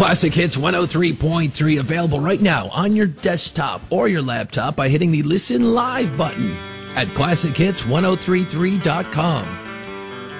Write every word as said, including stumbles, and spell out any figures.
Classic Hits one oh three point three, available right now on your desktop or your laptop by hitting the Listen Live button at classic hits ten thirty-three dot com.